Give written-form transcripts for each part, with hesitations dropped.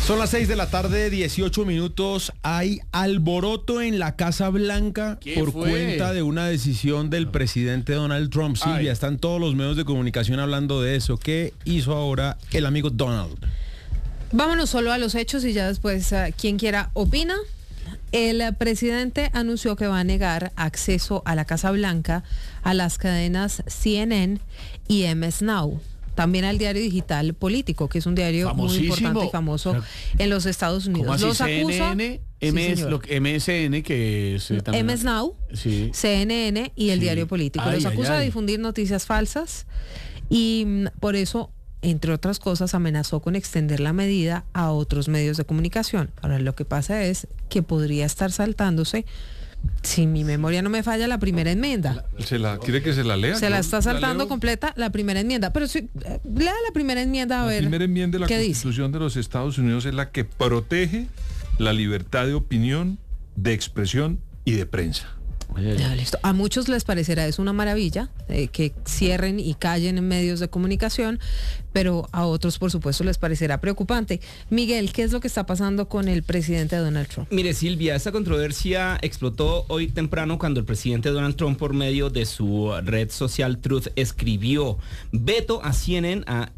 Son las 6 de la tarde, 18 minutos. Hay alboroto en la Casa Blanca por cuenta de una decisión del presidente Donald Trump. Silvia, están todos los medios de comunicación hablando de eso. ¿Qué hizo ahora el amigo Donald? Vámonos solo a los hechos y ya después quien quiera opina. El presidente anunció que va a negar acceso a la Casa Blanca a las cadenas CNN y MS Now. También al diario digital Político, que es un diario muy importante y famoso en los Estados Unidos. ¿Cómo así? Los acusa, MSN, que es también... MS Now, sí. CNN y el diario Político. Los acusa de difundir noticias falsas y por eso, entre otras cosas, amenazó con extender la medida a otros medios de comunicación. Ahora, lo que pasa es que podría estar saltándose, si mi memoria no me falla, la primera enmienda. ¿Quiere que se la lea? Se la está saltando completa la primera enmienda. Pero sí, lea la primera enmienda a ver. La primera enmienda de la Constitución de los Estados Unidos es la que protege la libertad de opinión, de expresión y de prensa. Ya, listo. A muchos les parecerá es una maravilla que cierren y callen en medios de comunicación, pero a otros, por supuesto, les parecerá preocupante. Miguel, ¿qué es lo que está pasando con el presidente Donald Trump? Mire, Silvia, esta controversia explotó hoy temprano cuando el presidente Donald Trump, por medio de su red social Truth, escribió veto a CNN, a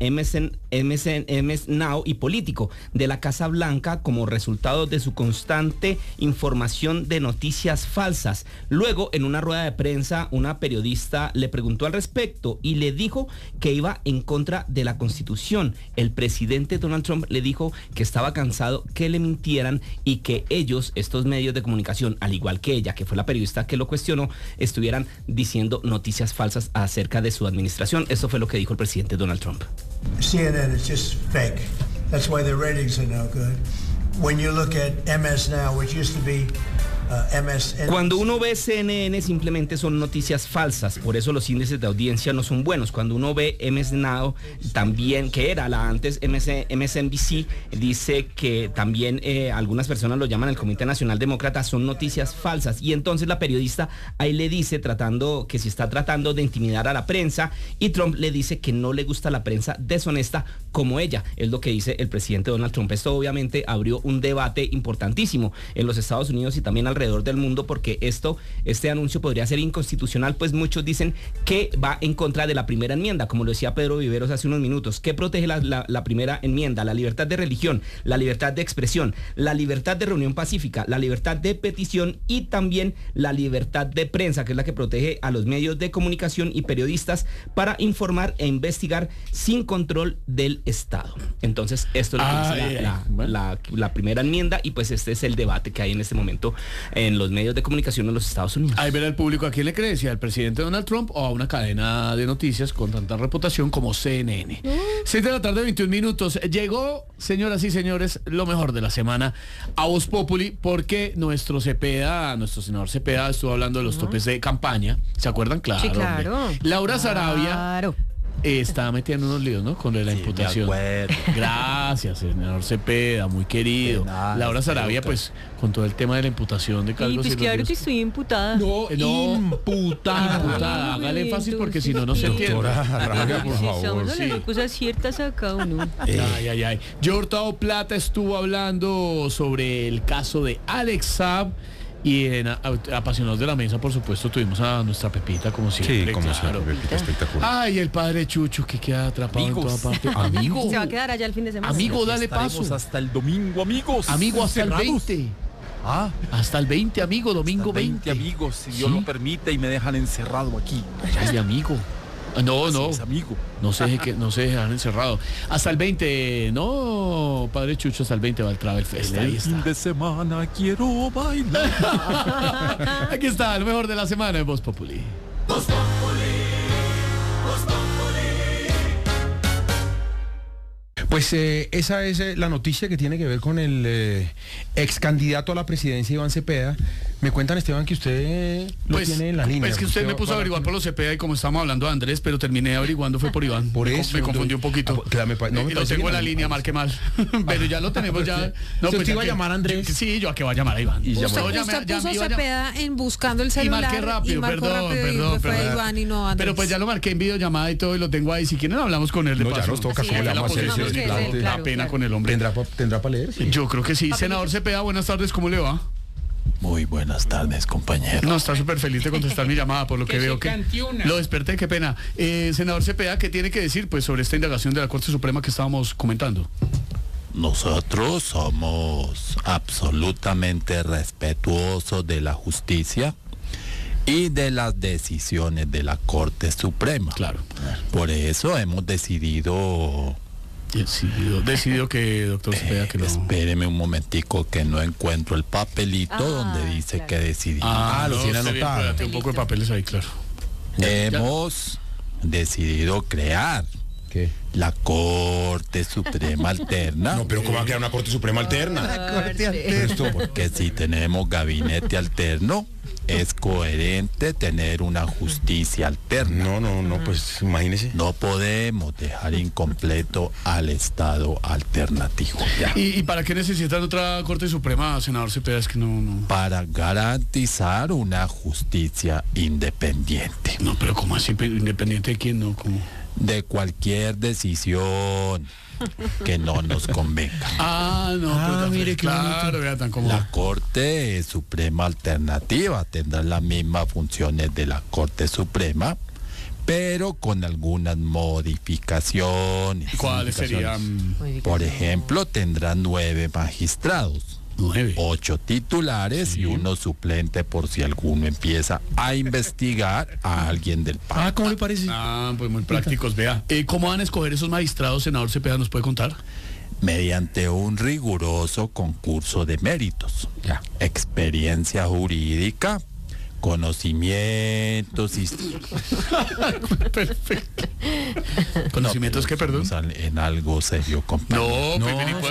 MS Now y Político de la Casa Blanca como resultado de su constante información de noticias falsas. Luego, en una rueda de prensa, una periodista le preguntó al respecto y le dijo que iba en contra de la Constitución. El presidente Donald Trump le dijo que estaba cansado que le mintieran y que ellos, estos medios de comunicación, al igual que ella, que fue la periodista que lo cuestionó, estuvieran diciendo noticias falsas acerca de su administración. Eso fue lo que dijo el presidente Donald Trump. CNN is just fake. That's why their ratings are no good. When you look at MS Now, which used to be Cuando uno ve CNN simplemente son noticias falsas, por eso los índices de audiencia no son buenos. Cuando uno ve MS Now, también, que era la antes MSNBC, dice que también algunas personas lo llaman el Comité Nacional Demócrata, son noticias falsas. Y entonces la periodista ahí le dice que se está tratando de intimidar a la prensa, y Trump le dice que no le gusta la prensa deshonesta como ella. Es lo que dice el presidente Donald Trump. Esto obviamente abrió un debate importantísimo en los Estados Unidos y también alrededor del mundo, porque este anuncio podría ser inconstitucional, pues muchos dicen que va en contra de la primera enmienda, como lo decía Pedro Viveros hace unos minutos. ¿Qué protege la primera enmienda? La libertad de religión, la libertad de expresión, la libertad de reunión pacífica, la libertad de petición y también la libertad de prensa, que es la que protege a los medios de comunicación y periodistas para informar e investigar sin control del Estado. Entonces, esto es lo que dice la primera enmienda, y pues este es el debate que hay en este momento en los medios de comunicación en los Estados Unidos. Ahí verá el público a quién le cree, si al presidente Donald Trump o a una cadena de noticias con tanta reputación como CNN. 6 de la tarde, 21 minutos. Llegó, señoras y señores, lo mejor de la semana a Voz Populi, porque nuestro senador Cepeda estuvo hablando de los topes de campaña. ¿Se acuerdan? Claro. Sí, claro. Laura Sarabia está metiendo unos líos, ¿no? Con la imputación. Gracias, senador Cepeda, muy querido. Laura Sarabia, pues, con todo el tema de la imputación de cargos. Y pues claro que estoy imputada. No, imputada. Hágale énfasis porque si no, no se entiende. Doctora, por favor. Estamos hablando de cosas ciertas acá, ¿o no? Ay. Yo Hurtado Plata estuvo hablando sobre el caso de Alex Saab. Y en Apasionados de la Mesa, por supuesto, tuvimos a nuestra Pepita, como siempre. Sí, como siempre, Pepita, espectacular. Ay, el padre Chucho, que queda atrapado en toda parte. Amigo. Se va a quedar allá el fin de semana. Amigo, dale paso. Hasta el domingo, amigos. Amigo, hasta el 20. Hasta el 20, amigo, domingo 20. Amigos, si Dios lo permite y me dejan encerrado aquí. Ay, amigo. No, amigo. No se dejan encerrado. Hasta el 20, no, padre Chucho, hasta el 20 va el Travel Fest. El fin de semana quiero bailar. Aquí está, lo mejor de la semana en Voz Populi. Voz Populi, Voz Populi. Pues esa es la noticia que tiene que ver con el ex candidato a la presidencia, Iván Cepeda, Me cuentan, Esteban, que usted lo tiene en la línea. Es que usted me puso a averiguar por los CPA y como estábamos hablando de Andrés, pero terminé averiguando fue por Iván. Por eso. Me confundí un poquito. No, y lo tengo en la línea, marqué mal. Pero ya lo tenemos ya. No, pues iba a llamar a Andrés. Sí, yo a qué va a llamar a Iván. Y usted puso Cepeda en buscando el celular. Y marqué rápido, perdón. Iván y no Andrés. Pero pues ya lo marqué en videollamada y todo y lo tengo ahí. Si quieren hablamos con él de paso. Ya nos toca, ¿cómo le vamos a hacer? La pena con el hombre. ¿Tendrá para leer? Sí. Yo creo que sí. Senador Cepeda, buenas tardes, ¿cómo le va? Muy buenas tardes, compañero. No, está súper feliz de contestar mi llamada, por lo que veo que lo desperté, qué pena. Senador Cepeda, ¿qué tiene que decir pues sobre esta indagación de la Corte Suprema que estábamos comentando? Nosotros somos absolutamente respetuosos de la justicia y de las decisiones de la Corte Suprema. Claro. Por eso hemos decidido que, doctor Cepeda, que no... Espéreme un momentico que no encuentro el papelito donde dice que decidimos. Lo tiene anotado. Un poco de papeles ahí, claro. Hemos decidido crear la Corte Suprema Alterna. No, pero ¿cómo va a crear una Corte Suprema Alterna? Porque si tenemos gabinete alterno, es coherente tener una justicia alterna. No, pues imagínese. No podemos dejar incompleto al Estado alternativo. ¿Y para qué necesitan otra Corte Suprema, senador Cepeda? Es que no... Para garantizar una justicia independiente. No, pero ¿cómo así? ¿Independiente de quién? No, ¿cómo? De cualquier decisión que no nos convenga. Pero mire, claro, vea tan cómodo. La Corte Suprema Alternativa tendrá las mismas funciones de la Corte Suprema, pero con algunas modificaciones. ¿Cuáles serían? Por ejemplo, tendrá 9 magistrados. 8 titulares y 1 suplente por si alguno empieza a investigar a alguien del PAN. ¿Cómo le parece? Pues muy prácticos, vea. ¿Cómo van a escoger esos magistrados, senador Cepeda? ¿Nos puede contar? Mediante un riguroso concurso de méritos, experiencia jurídica, conocimientos y... Perfecto. ¿Conocimientos qué, perdón? En algo serio, compañero.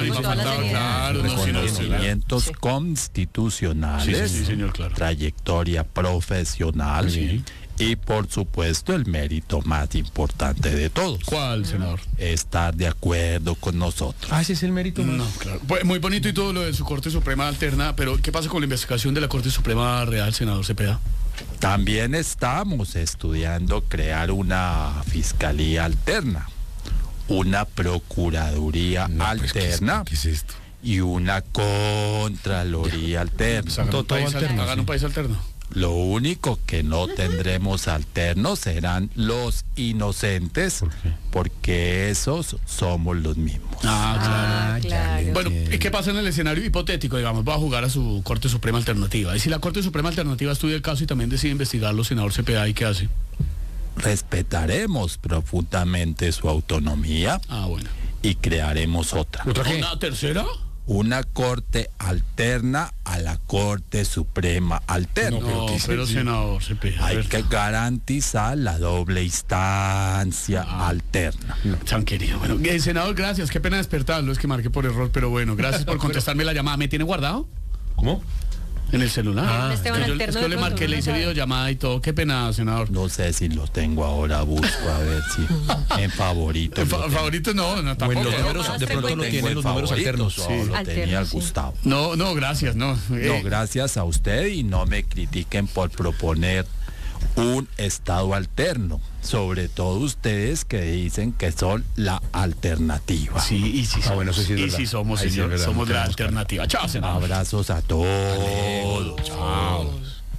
Conocimientos constitucionales, señor, claro. Trayectoria profesional y, por supuesto, el mérito más importante de todos. ¿Cuál, senador? Estar de acuerdo con nosotros. Ese es el mérito más. No, claro. Pues muy bonito y todo lo de su Corte Suprema Alterna, pero ¿qué pasa con la investigación de la Corte Suprema Real, senador Cepeda? También estamos estudiando crear una fiscalía alterna, una procuraduría alterna. ¿Qué es esto? Y una contraloría alterna. Hagan un país alterno. Lo único que no tendremos alternos serán los inocentes, porque esos somos los mismos. Claro. Bueno, ¿y qué pasa en el escenario hipotético? Digamos, va a jugar a su Corte Suprema Alternativa. Y si la Corte Suprema Alternativa estudia el caso y también decide investigarlo, senador Cepeda, ¿y qué hace? Respetaremos profundamente su autonomía y crearemos otra. ¿Una tercera? Una corte alterna a la Corte Suprema Alterna. Pero senador Cepeda, hay que garantizar la doble instancia alterna. Tan querido. Bueno, senador, gracias. Qué pena despertarlo, es que marqué por error, pero bueno, gracias por contestarme la llamada. ¿Me tiene guardado? ¿Cómo? En el celular. Yo le marqué, le hice videollamada y todo. Qué pena, senador. No sé si lo tengo ahora, busco a ver si en favorito. En favorito no tampoco. Bueno, los números, de pronto no tiene los números alternos. Lo tenía Gustavo. No, gracias, no. No, gracias a usted y no me critiquen por proponer un estado alterno, sobre todo ustedes que dicen que son la alternativa. Sí, somos, señor, somos la alternativa. Chao, senador. Abrazos a todos. Chao.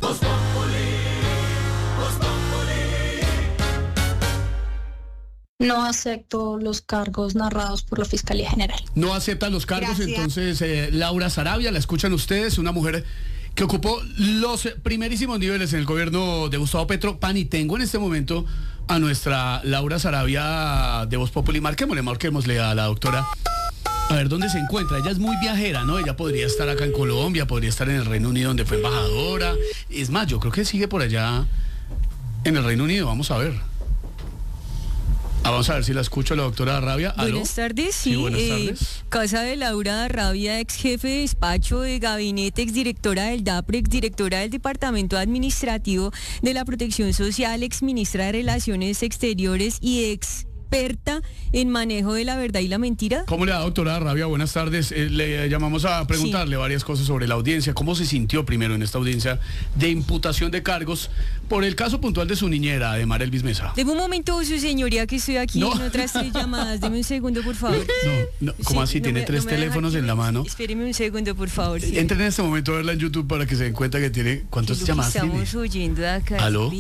No acepto los cargos narrados por la Fiscalía General. No acepta los cargos. Gracias. Entonces, Laura Sarabia, la escuchan ustedes, una mujer que ocupó los primerísimos niveles en el gobierno de Gustavo Petro. Pan y tengo en este momento a nuestra Laura Sarabia de Voz Populi. Marquémosle a la doctora. A ver dónde se encuentra. Ella es muy viajera, ¿no? Ella podría estar acá en Colombia, podría estar en el Reino Unido donde fue embajadora. Es más, yo creo que sigue por allá en el Reino Unido. Vamos a ver. Vamos a ver si la escucho, la doctora Arrabia. ¿Aló? Buenas tardes, sí. Buenas tardes. Casa de Laura Arrabia, ex jefe de despacho de gabinete, ex directora del DAPRE, ex directora del Departamento Administrativo de la Protección Social, ex ministra de Relaciones Exteriores y experta en manejo de la verdad y la mentira. ¿Cómo le va, doctora Arrabia? Buenas tardes. Le llamamos a preguntarle varias cosas sobre la audiencia. ¿Cómo se sintió primero en esta audiencia de imputación de cargos por el caso puntual de su niñera, de Mara Elvis Mesa? Deme un momento, su señoría, que estoy aquí en otras 3 llamadas. Deme un segundo, por favor. No, ¿cómo así? ¿Tiene 3 teléfonos en la mano? Espéreme un segundo, por favor. Sí. Entren en este momento a verla en YouTube para que se den cuenta que tiene... ¿Cuántas llamadas tiene? Estamos oyendo acá. ¿Aló?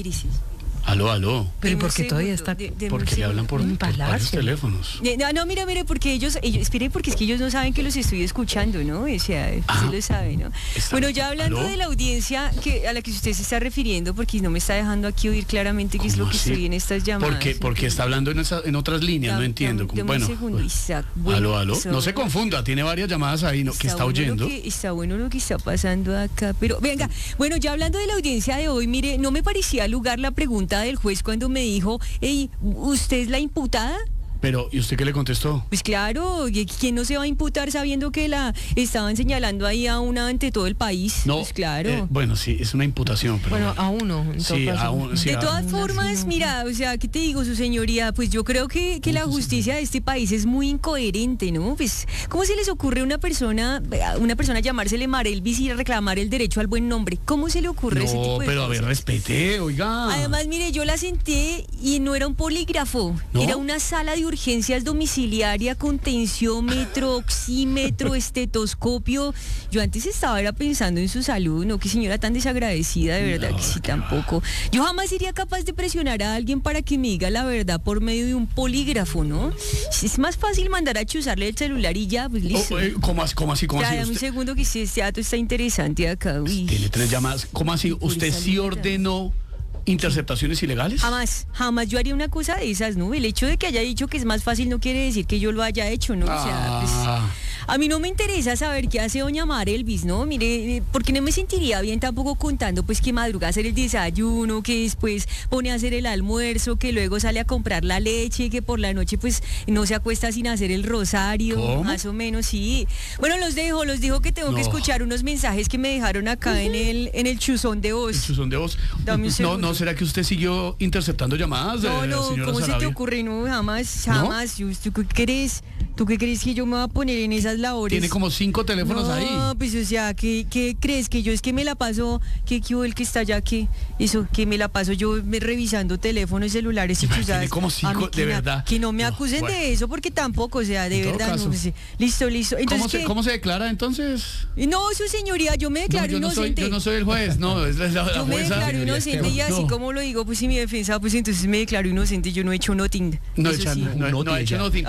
Aló. Pero ¿por qué todavía está? Porque le hablan por varios teléfonos. No, mire, porque ellos, espere, porque es que ellos no saben que los estoy escuchando, ¿no? O sea, sí lo saben, ¿no? Bueno, ya hablando de la audiencia a la que usted se está refiriendo, porque no me está dejando aquí oír claramente qué es lo que estoy en estas llamadas. Porque está hablando en otras líneas, no entiendo. Bueno, un segundo, Isaac. Aló. No se confunda, tiene varias llamadas ahí que está oyendo. Está bueno lo que está pasando acá, pero venga, bueno, ya hablando de la audiencia de hoy, mire, no me parecía lugar la pregunta del juez cuando me dijo, hey, ¿usted es la imputada? Pero, ¿y usted qué le contestó? Pues claro, ¿quién no se va a imputar sabiendo que la estaban señalando ahí a una ante todo el país? No, pues claro. Bueno, sí, es una imputación. Pero bueno, a uno. Sí, a uno. Sí, de todas formas, mira, o sea, ¿qué te digo, su señoría? Pues yo creo que la justicia de este país es muy incoherente, ¿no? Pues, ¿cómo se les ocurre a una persona llamársele Mara Elvis y reclamar el derecho al buen nombre? ¿Cómo se le ocurre ese tipo de pero cosas? A ver, respete, oiga. Además, mire, yo la senté y no era un polígrafo, era una sala de urgencias domiciliaria con tensiómetro, oxímetro, estetoscopio. Yo antes estaba pensando en su salud, no, qué señora tan desagradecida, de verdad que sí, tampoco. Yo jamás sería capaz de presionar a alguien para que me diga la verdad por medio de un polígrafo, ¿no? Es más fácil mandar a chuzarle el celular y ya, pues listo. ¿Cómo así? Dame un segundo que este dato está interesante acá. Uy. Tiene 3 llamadas. ¿Cómo así? ¿Usted sí ordenó interceptaciones ilegales? Jamás yo haría una cosa de esas, ¿no? El hecho de que haya dicho que es más fácil no quiere decir que yo lo haya hecho, ¿no? O sea, pues, a mí no me interesa saber qué hace doña Mara Elvis, ¿no? Mire, porque no me sentiría bien tampoco contando pues que madruga a hacer el desayuno, que después pone a hacer el almuerzo, que luego sale a comprar la leche, que por la noche pues no se acuesta sin hacer el rosario. ¿Cómo? Más o menos, sí. Bueno, los dejo que tengo que escuchar unos mensajes que me dejaron acá en el chuzón de voz. ¿El chuzón de voz? Dame un segundo. No, ¿será que usted siguió interceptando llamadas? No, ¿cómo se te ocurre? No, jamás. ¿No? ¿Tú qué crees? ¿Tú qué crees que yo me voy a poner en esas labores? Tiene como 5 teléfonos ahí. No, pues o sea, ¿qué crees? Que yo es que me la paso, que el que está allá, que me la paso yo revisando teléfonos celulares y chuzadas. Tiene como 5, de verdad. Que no me acusen de eso, porque tampoco, o sea, de verdad. No, pues, listo. Entonces, ¿Cómo se declara entonces? No, su señoría, yo me declaro inocente. Yo no soy el juez, no, es la jueza. Yo me declaro inocente y así como lo digo, pues si mi defensa, pues entonces me declaro inocente, yo no he hecho nothing. No he hecho nothing.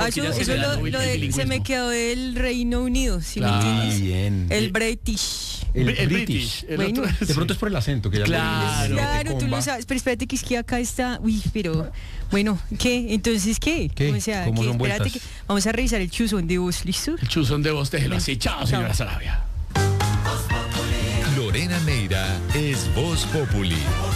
Se me quedó del Reino Unido, ¿sí me entiendes? Bien. El British. El British. Bueno, de pronto es por el acento que ya claro, tú lo sabes, pero espérate que es que acá está, pero bueno, ¿qué? Entonces, ¿qué? O sea, ¿cómo son espérate que vamos a revisar el chuzón de voz, ¿listo? El chuzón de voz, déjelo así. Chao, señora Sarabia. Lorena Neira es Voz Populi.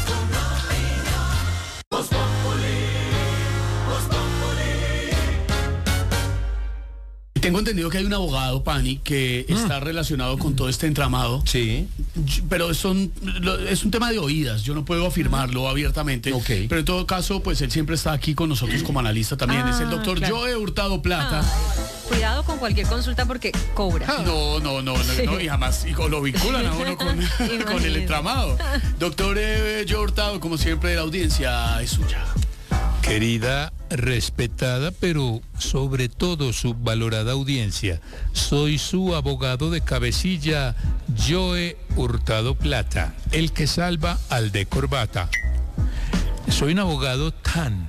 Tengo entendido que hay un abogado, Pani, que está relacionado con todo este entramado. Sí. Pero es un tema de oídas, yo no puedo afirmarlo abiertamente. Okay. Pero en todo caso, pues él siempre está aquí con nosotros como analista también. Es el doctor Joe Hurtado Plata. Cuidado con cualquier consulta porque cobra. No, y jamás lo vinculan a uno con el entramado. Doctor Joe Hurtado, como siempre, la audiencia es suya. Querida, respetada, pero sobre todo subvalorada audiencia, soy su abogado de cabecilla, Joe Hurtado Plata, el que salva al de corbata. Soy un abogado tan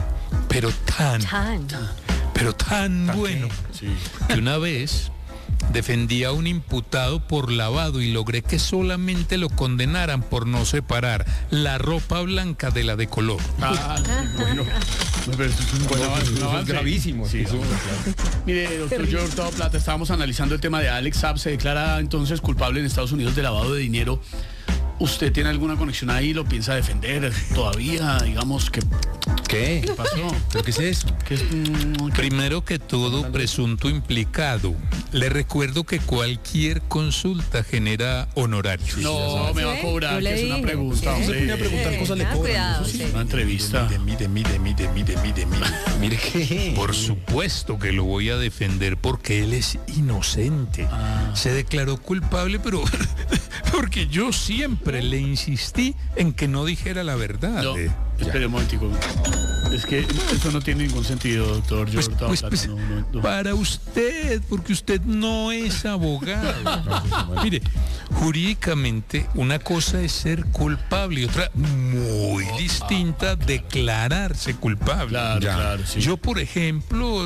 bueno, que una vez defendí a un imputado por lavado y logré que solamente lo condenaran por no separar la ropa blanca de la de color. Bueno, pero eso es un avance. Gravísimo. Sí, mire, doctor Joe Hurtado Plata, estábamos analizando el tema de Alex Saab, se declara entonces culpable en Estados Unidos de lavado de dinero. ¿Usted tiene alguna conexión ahí? ¿Lo piensa defender todavía? Digamos que ¿Qué? ¿Qué pasó? ¿Qué es eso? Primero que todo, presunto implicado. Le recuerdo que cualquier consulta genera honorarios. No, me va a cobrar, que es una pregunta. Se pone a preguntar cosas, le cobran. Cuidado, Eso sí. Una entrevista. Mire qué. Por supuesto que lo voy a defender porque él es inocente. Se declaró culpable, pero porque yo siempre le insistí en que no dijera la verdad. No, espere un momentico. Es que eso no tiene ningún sentido, doctor. No. Para usted, porque usted no es abogado. Mire, jurídicamente una cosa es ser culpable y otra muy distinta, declararse culpable. Claro, sí. Yo, por ejemplo,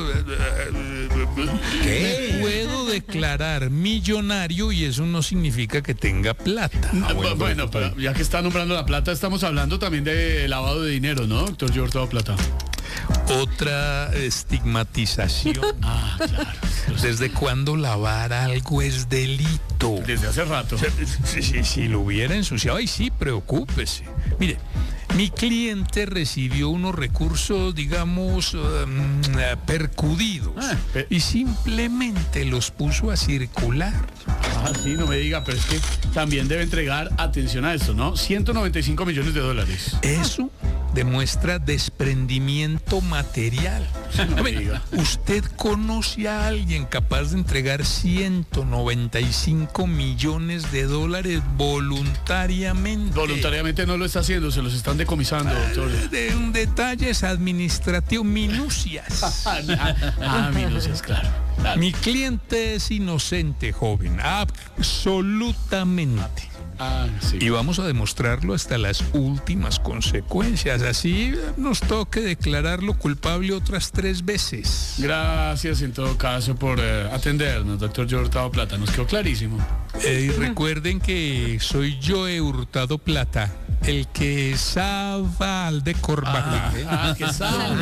me puedo declarar millonario y eso no significa que tenga plata. Bueno, pero ya que está nombrando la plata, estamos hablando también de lavado de dinero, ¿no, doctor Jorge Hurtado Plata? Otra estigmatización. Claro. ¿Desde cuándo lavar algo es delito? Desde hace rato. Si lo hubiera ensuciado, ay sí, preocúpese. Mire, mi cliente recibió unos recursos, digamos, percudidos y simplemente los puso a circular. Sí, no me diga, pero es que también debe entregar atención a esto, ¿no? 195 millones de dólares. Eso demuestra desprendimiento material. No me diga. ¿Usted conoce a alguien capaz de entregar 195 millones de dólares voluntariamente? Voluntariamente no lo está haciendo, se los están decomisando, doctor. De detalles administrativos, minucias. Minucias, claro. Mi cliente es inocente, joven, absolutamente. Sí. Y vamos a demostrarlo hasta las últimas consecuencias. Así nos toque declararlo culpable otras 3 veces. Gracias en todo caso por atendernos, doctor Jorge Hurtado Plata. Nos quedó clarísimo. Y recuerden que soy Joe Hurtado Plata, el que sabe de corbata. Que sabe.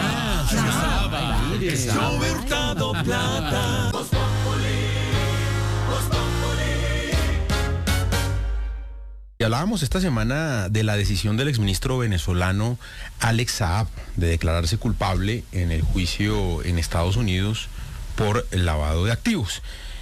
Joe Hurtado Plata. Y hablábamos esta semana de la decisión del exministro venezolano Alex Saab de declararse culpable en el juicio en Estados Unidos por el lavado de activos.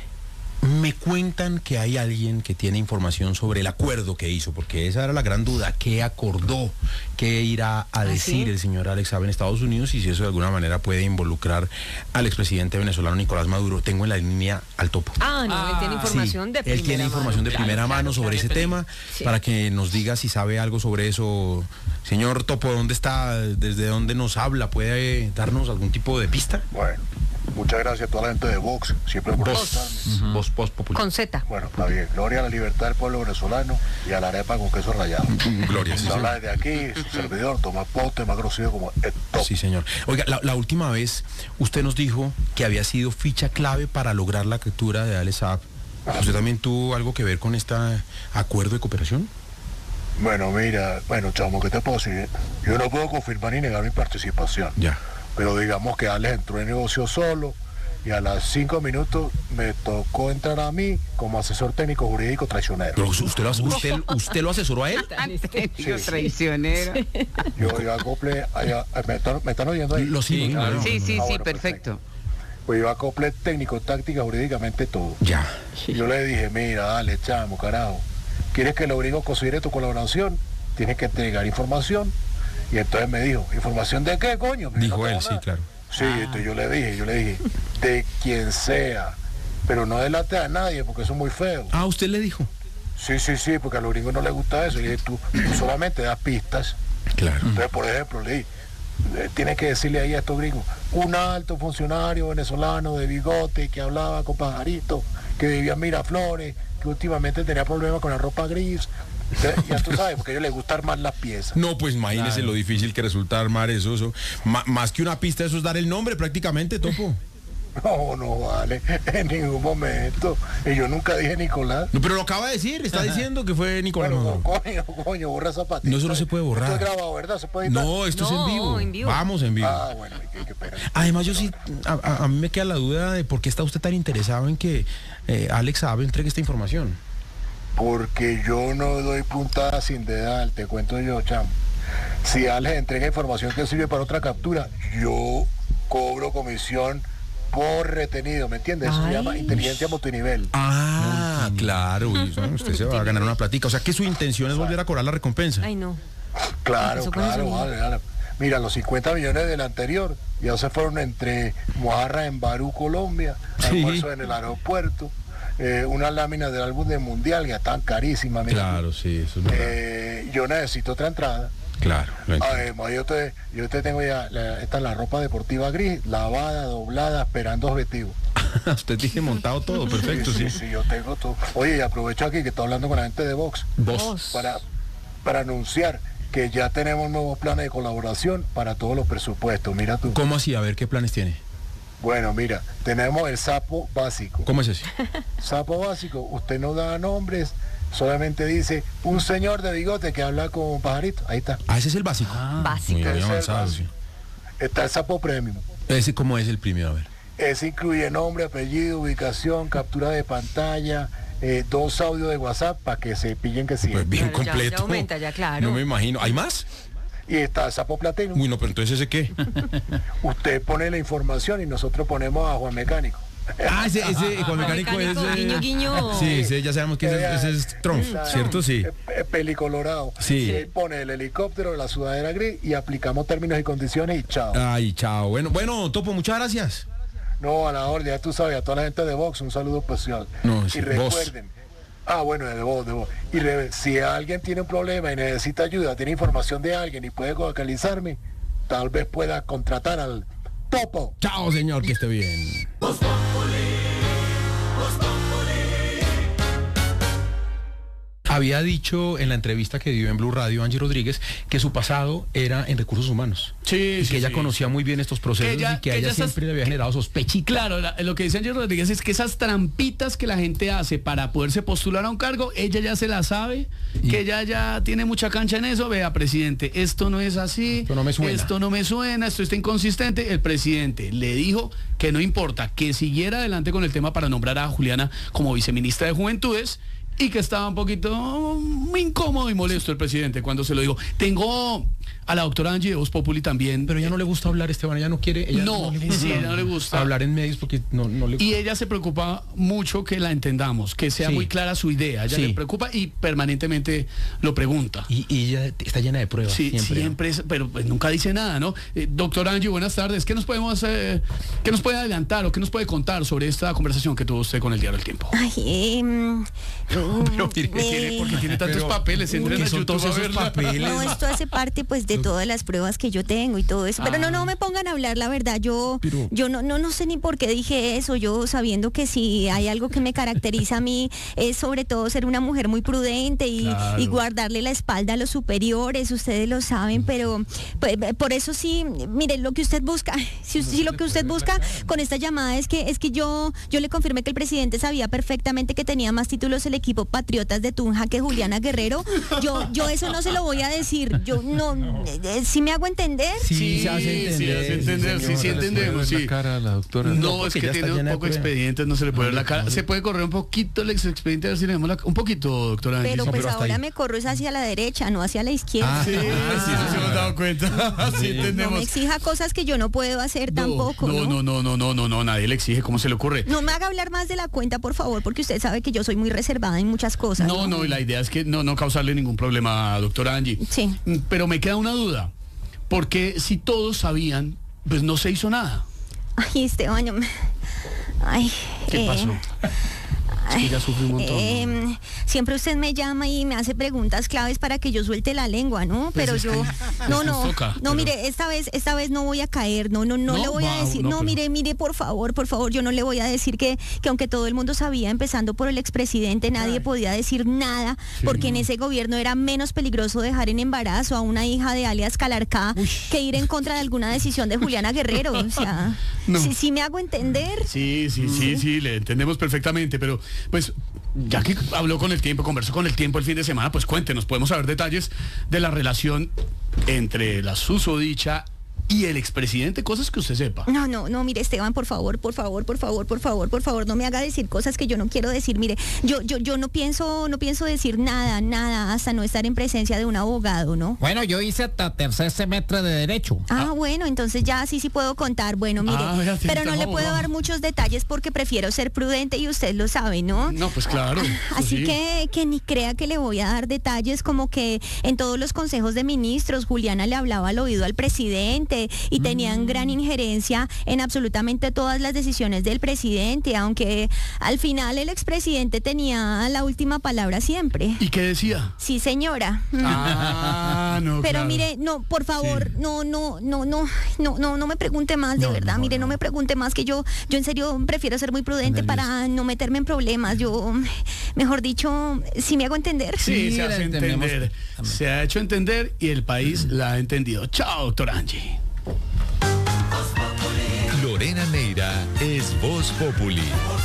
Me cuentan que hay alguien que tiene información sobre el acuerdo que hizo, porque esa era la gran duda. ¿Qué acordó? ¿Qué irá a decir el señor Alex Saab en Estados Unidos? Y si eso de alguna manera puede involucrar al expresidente venezolano Nicolás Maduro. Tengo en la línea al Topo. Él tiene información de primera mano. Él tiene información de primera mano sobre ese tema, para que nos diga si sabe algo sobre eso. Señor Topo, ¿dónde está? ¿Desde dónde nos habla? ¿Puede darnos algún tipo de pista? Bueno, muchas gracias a toda la gente de Vox, siempre por escucharme. Voz Popular. Con Z. Bueno, está bien. Gloria a la libertad del pueblo venezolano y a la arepa con queso rallado. Gloria, sí, habla desde aquí, su servidor, Tomás Pote, más conocido como el Top. Sí, señor. Oiga, la última vez usted nos dijo que había sido ficha clave para lograr la captura de Alex Saab. ¿Usted también tuvo algo que ver con este acuerdo de cooperación? Bueno, mira, chamo, ¿qué te puedo decir? Yo no puedo confirmar ni negar mi participación. Ya. Pero digamos que Alex entró en negocio solo y a los 5 minutos me tocó entrar a mí como asesor técnico jurídico traicionero. ¿Pero usted lo asesoró a él? Sí. Traicionero. Yo iba a acople, ¿me están oyendo ahí? Sí, claro. Sí, bueno, perfecto. Pues yo acople técnico, táctica, jurídicamente todo. Ya. Yo le dije, mira, dale, chamo, carajo. ¿Quieres que los gringos considere tu colaboración? Tienes que entregar información. Y entonces me dijo, ¿información de qué, coño? Dijo él, sí, claro. Sí, entonces yo le dije, de quien sea, pero no delate a nadie porque eso es muy feo. ¿Usted le dijo? Sí, porque a los gringos no les gusta eso. Y dije, tú solamente das pistas. Claro. Entonces, por ejemplo, le dije, tienes que decirle ahí a estos gringos, un alto funcionario venezolano de bigote que hablaba con pajaritos, que vivía en Miraflores, que últimamente tenía problemas con la ropa gris. Ya tú sabes, porque a ellos les gusta armar las piezas. No, pues imagínese lo difícil que resulta armar eso. Más que una pista, eso es dar el nombre prácticamente, Topo. No vale, en ningún momento. Y yo nunca dije Nicolás. No, pero lo acaba de decir, está diciendo que fue Nicolás. Bueno, coño, borra zapatito. No, eso no se puede borrar. Esto es grabado, ¿verdad? ¿Se puede editar? No, esto es en vivo. Vamos en vivo. Bueno, qué pena. Además, yo sí, a mí me queda la duda de por qué está usted tan interesado en que Alex Saab entregue esta información. Porque yo no doy puntada sin dedal, te cuento yo, chamo. Si alguien entrega información que sirve para otra captura, yo cobro comisión por retenido, ¿me entiendes? Eso se llama inteligencia multinivel. Ah, claro, usted se va a ganar una platica. O sea que su intención es volver a cobrar la recompensa. Ay, no. Claro, vale. Mira, los 50 millones del anterior ya se fueron entre mojarra en Barú, Colombia, almuerzo en el aeropuerto, unas láminas del álbum del Mundial ya están carísimas. Mira. Claro, sí, eso es verdad. Yo necesito otra entrada. Claro. Además, yo te tengo ya, esta es la ropa deportiva gris, lavada, doblada, esperando objetivo. Usted tiene montado todo, perfecto. Sí, yo tengo todo. Oye, y aprovecho aquí que estoy hablando con la gente de Vox. Para anunciar que ya tenemos nuevos planes de colaboración para todos los presupuestos. Mira tú. ¿Cómo así? A ver, ¿qué planes tiene? Bueno, mira, tenemos el sapo básico. ¿Cómo es ese? Sapo básico, usted no da nombres, solamente dice un señor de bigote que habla con un pajarito. Ahí está. Ah, ese es el básico. Básico. Muy avanzado, sí. Está el sapo premium. ¿Ese cómo es el premium? A ver. Ese incluye nombre, apellido, ubicación, captura de pantalla, 2 audios de WhatsApp para que se pillen que sí. Pues bien completo. Ya aumenta, ya claro. No me imagino. ¿Hay más? Y está el sapo platino. Uy, no, pero entonces ¿ese qué? Usted pone la información y nosotros ponemos a Juan Mecánico. Ah, ese Juan Mecánico es... Guiño, guiño. Sí, ya sabemos que ese es Trump, ¿cierto? Sí. Pelicolorado. Sí. Pone el helicóptero, la sudadera gris y aplicamos términos y condiciones y chao. Ay, chao. Bueno, Topo, muchas gracias. No, a la orden, ya tú sabes, a toda la gente de Vox, un saludo especial. No, sí, y recuerden, de Vox. Y si alguien tiene un problema y necesita ayuda, tiene información de alguien y puede localizarme, tal vez pueda contratar al Topo. Chao, señor, que esté bien. Había dicho en la entrevista que dio en Blue Radio Angie Rodríguez que su pasado era en recursos humanos. Sí, y que ella conocía muy bien estos procesos y que a ella siempre le había generado sospechita. Claro, lo que dice Angie Rodríguez es que esas trampitas que la gente hace para poderse postular a un cargo, ella ya se las sabe, que ella ya tiene mucha cancha en eso. Vea, presidente, esto no es así, esto no me suena, esto está inconsistente. El presidente le dijo que no importa, que siguiera adelante con el tema para nombrar a Juliana como viceministra de Juventudes, y que estaba un poquito muy incómodo y molesto el presidente cuando se lo dijo. Tengo a la doctora Angie de Voz Populi también. Pero ella no le gusta hablar, Esteban, ella no quiere... Ella no le gusta hablar en medios porque no le gusta. Y ella se preocupa mucho que la entendamos, que sea muy clara su idea. Ella le preocupa y permanentemente lo pregunta. Y ella está llena de pruebas. Sí, siempre pero pues nunca dice nada, ¿no? Doctora Angie, buenas tardes. ¿Qué nos puede adelantar o qué nos puede contar sobre esta conversación que tuvo usted con el diario El Tiempo? Ay, pero mire, porque tiene tantos papeles, entren a YouTube a verla. Papeles. No, esto hace parte pues de todas las pruebas que yo tengo y todo eso. Pero no me pongan a hablar, la verdad. Yo no sé ni por qué dije eso. Yo sabiendo que si hay algo que me caracteriza a mí es sobre todo ser una mujer muy prudente y guardarle la espalda a los superiores. Ustedes lo saben, pero pues, por eso sí, mire, lo que usted busca, si lo que usted busca con esta llamada es que yo le confirmé que el presidente sabía perfectamente que tenía más títulos el equipo Patriotas de Tunja que Juliana Guerrero. Yo eso no se lo voy a decir. Yo no, ¿sí me hago entender? Sí, se hace entender. Sí, entendemos. Sí. La cara a la doctora. No, es que tiene un poco de expedientes, no se le puede ver la cara. Se puede correr un poquito el expediente, a ver si le vemos un poquito, doctora. Pero pues ahora me corro es hacia la derecha, no hacia la izquierda. Sí, se hemos dado cuenta. Sí, entendemos. No me exija cosas que yo no puedo hacer tampoco. No, nadie le exige. ¿Cómo se le ocurre? No me haga hablar más de la cuenta, por favor, porque usted sabe que yo soy muy reservada en muchas cosas. No, y la idea es que no causarle ningún problema, doctora Angie. Sí. Pero me queda una duda, porque si todos sabían, pues no se hizo nada. Ay, Esteban, ¿Qué pasó? Es que ya sufrí un montón. Siempre usted me llama y me hace preguntas claves para que yo suelte la lengua, ¿no? Pues pero yo mire, esta vez no voy a caer, no le voy a decir, mire, por favor, yo no le voy a decir que aunque todo el mundo sabía, empezando por el expresidente, nadie podía decir nada, porque en ese gobierno era menos peligroso dejar en embarazo a una hija de alias Calarcá que ir en contra de alguna decisión de Juliana Guerrero, o sea, ¿sí me hago entender? Sí, le entendemos perfectamente, pero pues ya que habló con El Tiempo, conversó con El Tiempo el fin de semana, pues cuéntenos, podemos saber detalles de la relación entre la susodicha y el expresidente, cosas que usted sepa. No, mire, Esteban, por favor, no me haga decir cosas que yo no quiero decir. Mire, yo no pienso decir nada, hasta no estar en presencia de un abogado, ¿no? Bueno, yo hice hasta tercer semestre de Derecho. Bueno, entonces ya sí puedo contar. Bueno, mire, pero no le puedo dar muchos detalles porque prefiero ser prudente y usted lo sabe, ¿no? No, pues claro. Así que ni crea que le voy a dar detalles, como que en todos los consejos de ministros Juliana le hablaba al oído al presidente y tenían gran injerencia en absolutamente todas las decisiones del presidente, aunque al final el expresidente tenía la última palabra siempre. ¿Y qué decía? Sí, señora. No. Pero claro. mire, no, por favor, sí. No me pregunte más, de verdad. Mire, no me pregunte más, que yo en serio prefiero ser muy prudente para no meterme en problemas. Yo, mejor dicho, ¿sí me hago entender? Sí, se hace entender. Se ha hecho entender y el país la ha entendido. Chao, doctor Angie. Lorena Neira es Voz Populi.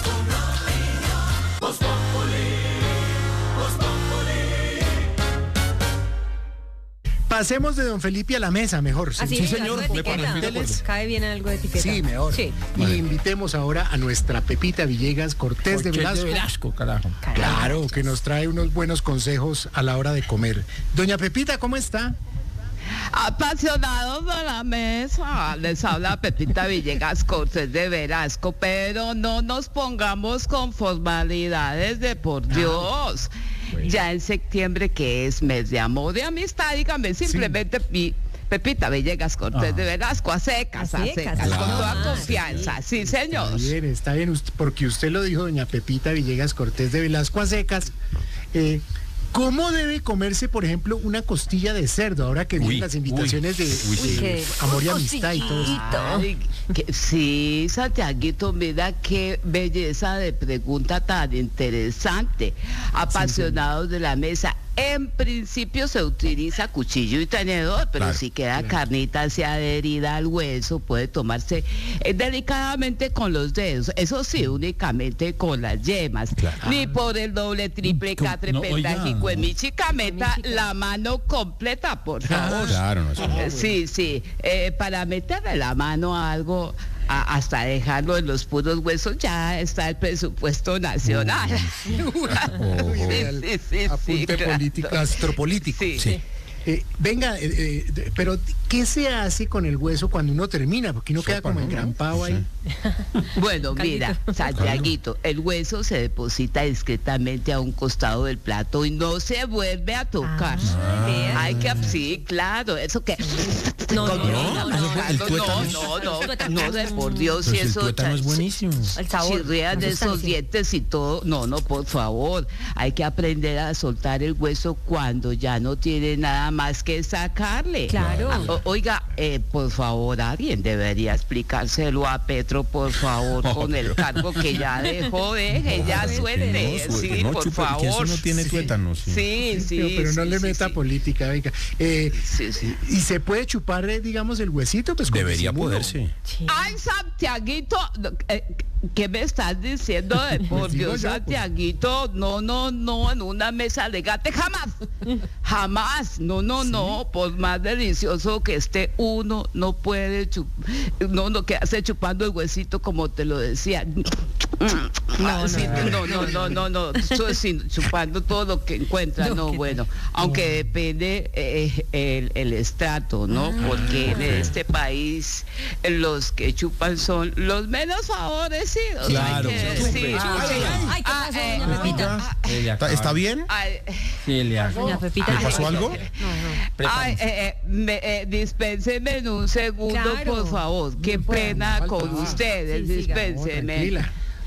Pasemos de don Felipe a la mesa, mejor. Sí, señor. Cae bien algo de etiqueta. Sí, mejor. Sí. Y invitemos ahora a nuestra Pepita Villegas Cortés de Velasco. De Velasco, carajo. Claro, que nos trae unos buenos consejos a la hora de comer. Doña Pepita, ¿cómo está? Apasionados de la mesa, les habla Pepita Villegas Cortés de Velasco, pero no nos pongamos con formalidades de por Dios. Bueno. Ya en septiembre, que es mes de amor y amistad, dígame simplemente Pepita Villegas Cortés de Velasco, a secas, claro. Con toda confianza, sí señor. Está bien, porque usted lo dijo, doña Pepita Villegas Cortés de Velasco, a secas. ¿Cómo debe comerse, por ejemplo, una costilla de cerdo? Ahora que vienen las invitaciones de amor y amistad y todo eso. Sí, Santiaguito, mira qué belleza de pregunta tan interesante. Apasionados de la mesa. En principio se utiliza cuchillo y tenedor, pero si queda carnita así adherida al hueso, puede tomarse delicadamente con los dedos. Eso sí, únicamente con las yemas. Ni por el doble, triple, catre, pentajico, en mi chica, meta la mano completa, por favor. Sí. Para meterle la mano a algo, hasta dejarlo en los puros huesos, ya está el presupuesto nacional. Apunte astropolítico. Sí. Venga, pero ¿qué se hace con el hueso cuando uno termina? Porque uno queda como engrampado ahí. Bueno, mira, Santiaguito, el hueso se deposita discretamente a un costado del plato y no se vuelve a tocar. Hay que, sí, claro, eso que... No, por Dios, si eso... El tuétano es buenísimo. El sabor, chirrean de esos dientes y todo. No, por favor. Hay que aprender a soltar el hueso cuando ya no tiene nada más que sacarle. Claro. Oiga, por favor, alguien debería explicárselo a Petro, por favor, con el cargo que ya dejó, ya suelte. Sí, por favor. Eso no tiene tuétano. Sí. Pero no le meta política, venga. ¿Y se puede chupar, digamos, el huesito? Pues debería poderse. Ay, Santiaguito, ¿qué me estás diciendo? Por Dios, Santiaguito, no, en una mesa de gate, jamás, no, por más delicioso que esté, uno no puede no quedarse chupando el huesito, como te lo decía. No, chupando todo lo que encuentra, bueno, aunque depende el estrato, ¿no? Porque en este país los que chupan son los menos favorecidos. Claro. ¿Está bien? Doña Pepita. ¿Le pasó algo? Dispénseme en un segundo, por favor. Qué pena con ustedes, dispénseme.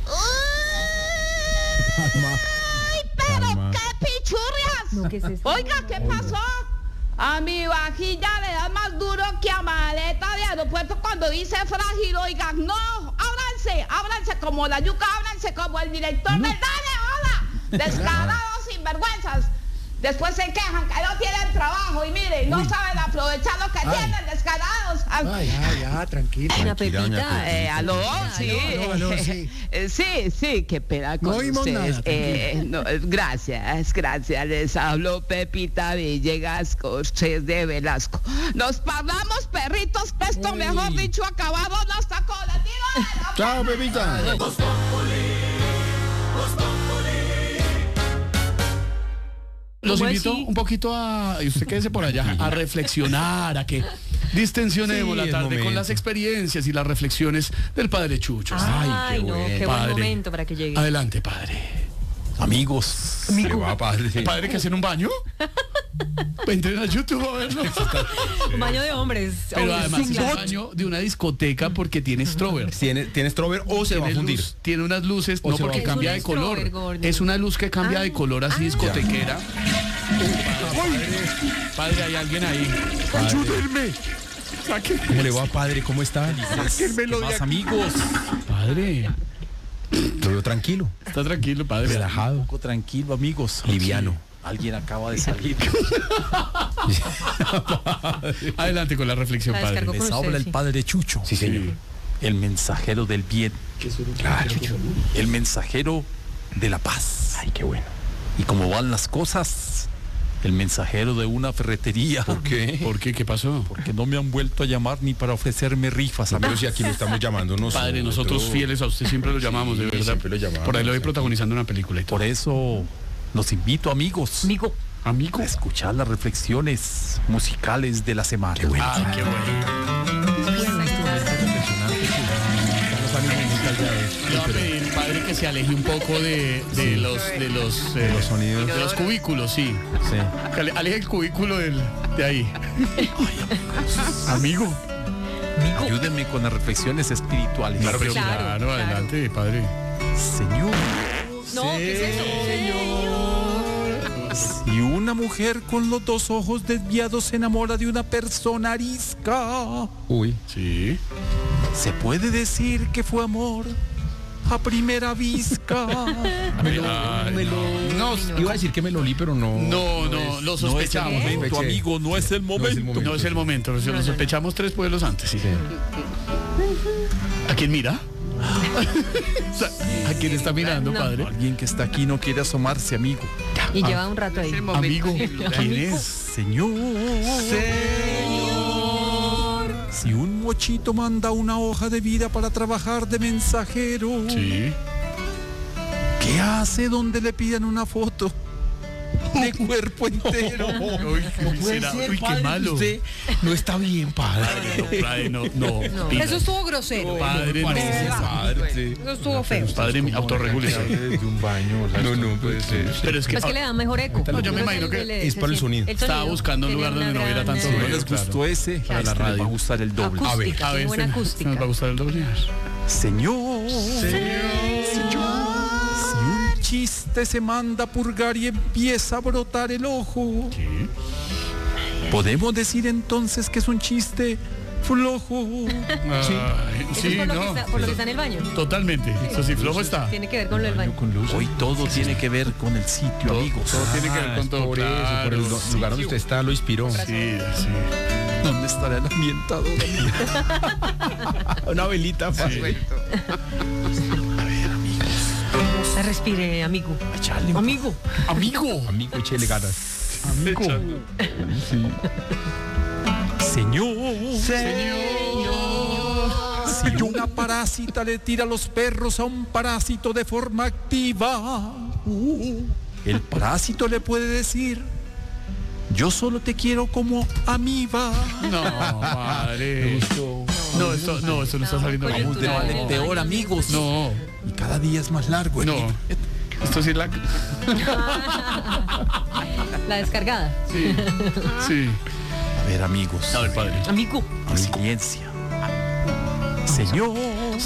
¡Ay, pero qué pichurrias! Oiga, ¿qué pasó? A mi vajilla le da más duro que a maleta de aeropuerto cuando dice frágil. Oigan, no, ábranse como la yuca, ábranse como el director del Dale, hola, descarados, sinvergüenzas. Después se quejan que no tienen trabajo y miren, no saben aprovechar lo que tienen, descarados. Ya, tranquila. Doña Pepita. Aló, sí. Aló, sí. Sí, qué pena con No oímos ustedes. nada, Gracias. Les hablo Pepita Villegas, Cortés de Velasco. Nos paramos, perritos, que esto, mejor dicho, acabado nos sacó la tiro. Chao, Pepita. Los invito un poquito a, y usted quédese por allá, a reflexionar, a que distensionemos la tarde con las experiencias y las reflexiones del padre Chucho. Ay, qué buen momento para que llegue. Adelante, padre. Amigos. ¿Qué va, padre? ¿Padre que hace en un baño? Entren a YouTube a verlo. Un baño de hombres. Pero además es un baño de una discoteca porque tiene strober. ¿Tiene strober o se va a fundir? Tiene unas luces, no porque cambia de color. Gordo. Es una luz que cambia de color así discotequera. Padre, hay alguien ahí. ¡Ayúdenme! ¿Cómo le va, padre? ¿Cómo está? ¡Sáquenmelo de aquí! Amigos. Padre. Lo veo tranquilo. Está tranquilo, padre. Relajado. Un poco tranquilo, amigos. Liviano. Alguien acaba de salir. Adelante con la reflexión, padre. Les habla el padre Chucho. Sí, señor. El mensajero del bien. Claro. El mensajero de la paz. Ay, qué bueno. Y como van las cosas, el mensajero de una ferretería. ¿Por qué? ¿Por qué? ¿Qué pasó? Porque no me han vuelto a llamar ni para ofrecerme rifas. Pero si aquí lo estamos llamando nosotros. Padre, nosotros fieles a usted siempre lo llamamos, de verdad. Siempre lo llamamos. Por ahí lo voy protagonizando una película y todo. Por eso los invito, amigos. Amigo. A escuchar las reflexiones musicales de la semana. Qué bueno. Ay, qué bueno. Le voy a pedir, padre, que se aleje un poco de los sonidos. De los cubículos, sí. Que aleje el cubículo de ahí. Amigo. Ayúdenme con las reflexiones espirituales. Claro, adelante, padre. Señor. No, ¿qué es eso? Si una mujer con los dos ojos desviados se enamora de una persona arisca, Uy. Sí. ¿se puede decir que fue amor a primera vista? No, iba a decir que me lo olí, pero no. No, lo sospechamos. No es el momento, amigo, no es el momento. No es el momento, lo sospechamos 3 pueblos antes, sí. ¿A quién mira? ¿A quién está mirando, padre? Alguien que está aquí no quiere asomarse, amigo. Y lleva un rato ahí. Amigo, ¿quién es? Señor. Si un mochito manda una hoja de vida para trabajar de mensajero, Sí. ¿qué hace donde le pidan una foto de cuerpo entero? Uy, qué malo. Usted no está bien, padre. Padre, no. Eso estuvo grosero. Padre, no. Eso estuvo feo. Padre, autorregúlese. De un baño. No puede ser. Pero es que Es que le da mejor eco. No, yo me imagino que es para el sonido. estaba buscando un lugar donde no hubiera tanto Si no ruido. les gustó ese, Para la les radio. va a gustar el doble. Acústica, tiene buena acústica. Nos va a gustar el doble. Señor. Si un chiste se manda a purgar y empieza a brotar el ojo, ¿podemos decir entonces que es un chiste flojo? Sí, Eso es no. por lo que está en el baño. Totalmente. Eso sí, flojo está. Tiene que ver con lo del baño. Hoy todo tiene que ver con el sitio, amigos. Todo tiene que ver con todo. Por eso, por el lugar donde usted está, lo inspiró. Sí. ¿Dónde estará el ambientador? Una velita para suelto. Respire, amigo. Amigo. Amigo, échele ganas. Amigo. Señor. Si una parásita le tira a los perros a un parásito de forma activa, el parásito le puede decir: yo solo te quiero como amiba. No, padre. No, esto no está saliendo bien. Vamos de mal en peor, amigos. No. Y cada día es más largo. No. Esto sí es la... La descargada. Sí. A ver, amigos. A ver, padre. Amigo. Conciencia. Señor.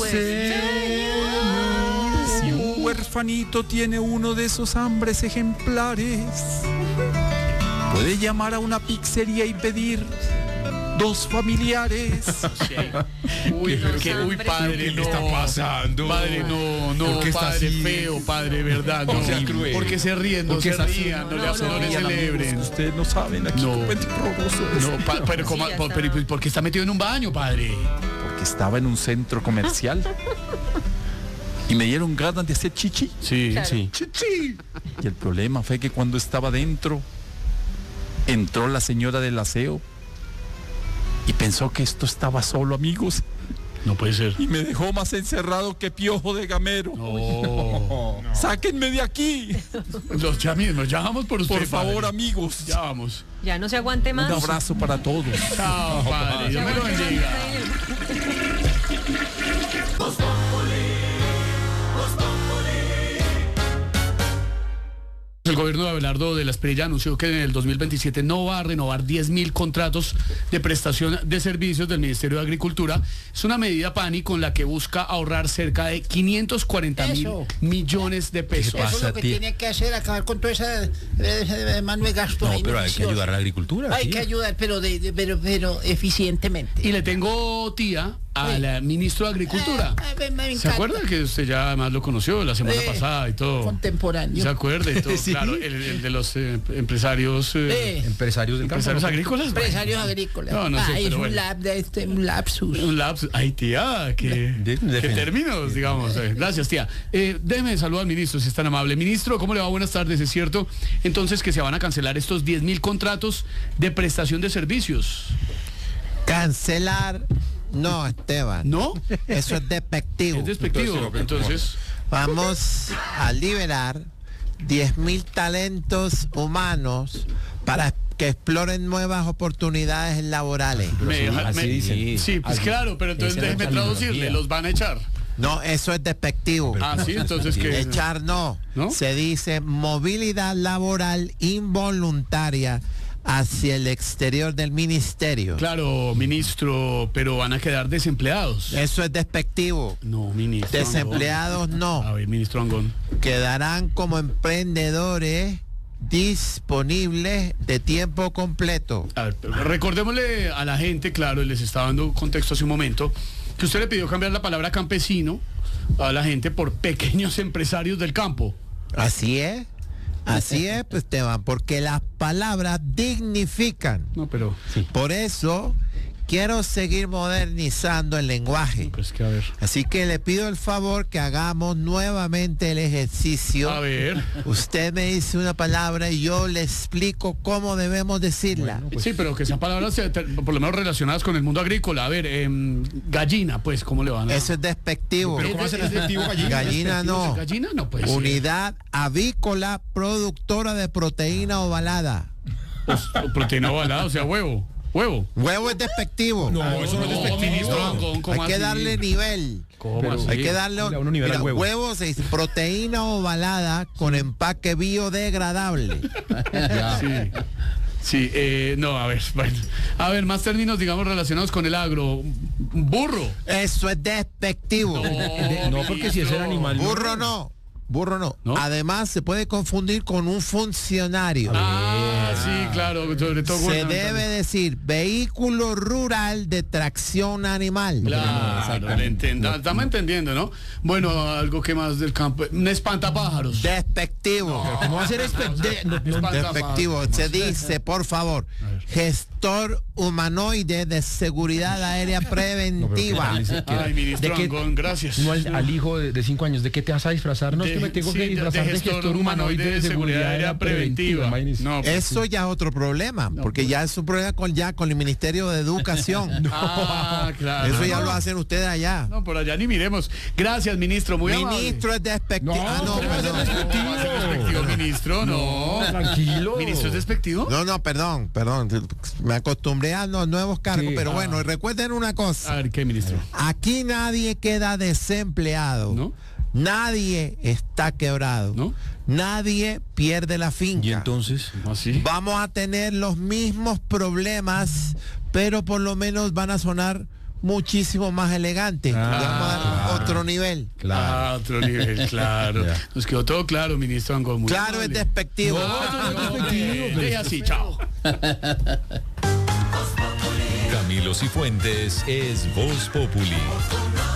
Si un huerfanito tiene uno de esos hambres ejemplares, puede llamar a una pizzería y pedir dos familiares. Uy, padre, ¿qué está pasando? Padre, no, ¿Qué está padre así? Feo, padre, verdad. No sea cruel. Porque se ríen, no se rían, no le celebren. Ustedes no saben, aquí no pero ¿por qué está metido en un baño, padre? Porque estaba en un centro comercial y me dieron ganas de hacer chichi. Sí, claro. Sí. Chichi. Y el problema fue que cuando estaba dentro, entró la señora del aseo y pensó que esto estaba solo, amigos. No puede ser. Y me dejó más encerrado que piojo de gamero. No. Sáquenme de aquí. Nos llamamos por usted, por favor, padre. Amigos. Ya vamos. Ya no se aguante más. Un abrazo para todos. Chao, padre. Dios me lo bendiga. El gobierno de Abelardo de la Espriella anunció que en el 2027 no va a renovar 10.000 contratos de prestación de servicios del Ministerio de Agricultura. Es una medida, Pani, con la que busca ahorrar cerca de 540.000 millones de pesos. Eso es lo que tiene que hacer, acabar con toda esa mano de gasto. No, pero hay que ayudar a la agricultura. Hay que ayudar, pero eficientemente. Y le tengo, tía, al ministro de Agricultura. ¿Se acuerda que usted ya además lo conoció la semana pasada y todo? Contemporáneo. ¿Se acuerda y todo? Sí. Claro, el de los empresarios... empresarios del campo. ¿Empresarios agrícolas? Empresarios agrícolas. No sé, es un lapsus. Un lapsus. Ay, tía, qué términos, digamos. Gracias, tía. Déjeme saludar al ministro, si es tan amable. Ministro, ¿cómo le va? Buenas tardes. ¿Es cierto entonces que se van a cancelar estos 10.000 contratos de prestación de servicios? Cancelar... No, Esteban. ¿No? Eso es despectivo. Es despectivo. Entonces, vamos a liberar 10.000 talentos humanos para que exploren nuevas oportunidades laborales. Sí, pues claro, pero entonces déjeme traducirle, los van a echar. No, eso es despectivo. Sí, entonces ¿qué? Echar no. Se dice movilidad laboral involuntaria hacia el exterior del ministerio. Claro, ministro, pero van a quedar desempleados. Eso es despectivo. No, ministro. Desempleados Angón. no. A ver, ministro Angón. Quedarán como emprendedores disponibles de tiempo completo. A ver, recordémosle a la gente, claro, les estaba dando contexto hace un momento, que usted le pidió cambiar la palabra campesino a la gente por pequeños empresarios del campo. Así es. Así es, pues, Esteban, porque las palabras dignifican. No, pero sí. Por eso quiero seguir modernizando el lenguaje. No, pues que a ver. Así que le pido el favor que hagamos nuevamente el ejercicio. A ver. Usted me dice una palabra y yo le explico cómo debemos decirla. Bueno, pues, sí, pero que sean palabras por lo menos relacionadas con el mundo agrícola. A ver, gallina, pues, ¿cómo le van a...? Eso es despectivo. ¿Pero cómo hace despectivo gallina? Gallina no. Gallina no, pues. Unidad avícola productora de proteína ovalada. Pues, proteína ovalada, o sea, huevo. Huevo es despectivo. No, eso no es despectivo. Hay que darle nivel. ¿Cómo así? Hay que darle un nivel al huevo. Huevo se dice proteína ovalada con empaque biodegradable. Sí, no, a ver, bueno. A ver, más términos, digamos, relacionados con el agro. Burro. Eso es despectivo. No, porque si es el animal. Burro no. ¿No? Además, se puede confundir con un funcionario. Sí, claro. Sobre todo se debe decir vehículo rural de tracción animal. Claro, estamos entendiendo, ¿no? Bueno, algo que más del campo. Un espantapájaros. Despectivo. ¿Cómo va a ser despectivo? Se dice, por favor, gestor humanoide de seguridad aérea preventiva. Ay, ministro Angón, gracias. No al hijo de 5 años, ¿de qué te vas a disfrazar? No, es que me tengo que disfrazar de gestor humanoide de seguridad aérea preventiva. No, pues, eso ya es otro problema, porque ya es un problema con el Ministerio de Educación. Claro. Eso ya lo hacen ustedes allá. No, por allá ni miremos. Gracias, ministro, muy amable. Ministro es despectivo. Despectivo, ministro, no. Tranquilo. ¿Ministro es despectivo? No, perdón. Me acostumbré a los nuevos cargos, pero bueno, recuerden una cosa. A ver, ¿qué, ministro? Aquí nadie queda desempleado. ¿No? Nadie está quebrado. ¿No? Nadie pierde la finca. ¿Y entonces? ¿Así? Vamos a tener los mismos problemas, pero por lo menos van a sonar muchísimo más elegantes. Vamos a dar otro nivel. Otro nivel, claro. Nos quedó todo claro, ministro Angón. Claro, es despectivo. Deje así, chao. Hilos y fuentes es Voz Populi.